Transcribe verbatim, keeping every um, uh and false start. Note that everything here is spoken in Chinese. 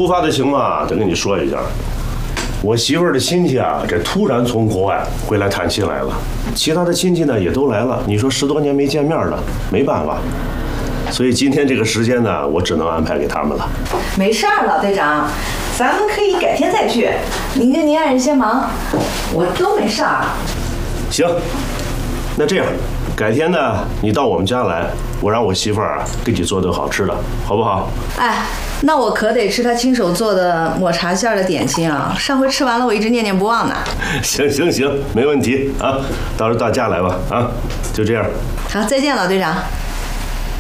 突发的情况啊，得跟你说一下。我媳妇儿的亲戚啊，这突然从国外回来探亲来了，其他的亲戚呢也都来了。你说十多年没见面了，没办法，所以今天这个时间呢，我只能安排给他们了。 没事儿，老队长，咱们可以改天再聚。您跟您爱人先忙，我都没事儿。 行，那这样，改天呢，你到我们家来，我让我媳妇儿啊给你做顿好吃的，好不好？ 哎，那我可得吃他亲手做的抹茶馅的点心啊！上回吃完了，我一直念念不忘呢。 行行行，没问题啊，到时候到家来吧啊，就这样。 好，再见，老队长。